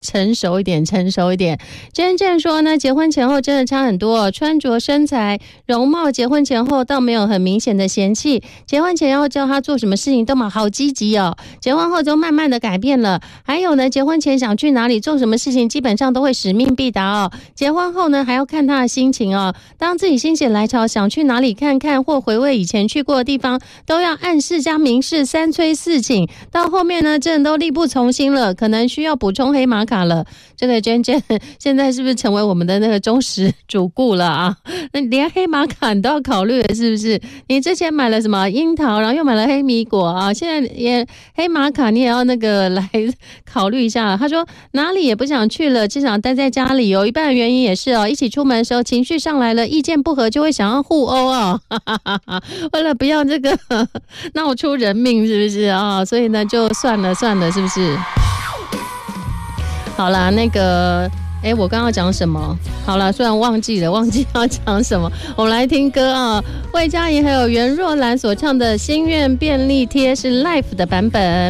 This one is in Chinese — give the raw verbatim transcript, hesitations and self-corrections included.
成熟一点，成熟一点。真正说呢，结婚前后真的差很多，穿着、身材、容貌，结婚前后倒没有很明显的嫌弃。结婚前要叫他做什么事情都嘛好积极哦，结婚后就慢慢的改变了。还有呢，结婚前想去哪里做什么事情，基本上都会使命必达哦。结婚后呢，还要看他的心情哦。当自己心血来潮想去哪里看看，或回味以前去过的地方，都要暗示加明示，三催四请。到后面呢，真的都力不从心了，可能需要补充黑马卡了。这个娟娟现在是不是成为我们的那个忠实主顾了啊？那连黑马卡你都要考虑了，是不是？你之前买了什么樱桃，然后又买了黑米果啊，现在也黑马卡你也要那个来考虑一下。他说哪里也不想去了，只想待在家里。有一半的原因也是哦，一起出门的时候情绪上来了，意见不合就会想要互殴哦，为了不要这个闹出人命，是不是啊？所以呢，就算了算了，是不是？好啦，那个，哎，我刚刚讲什么？好啦，虽然忘记了，忘记要讲什么，我们来听歌啊。魏佳莹还有袁若兰所唱的《心愿便利贴》是 Live 的版本。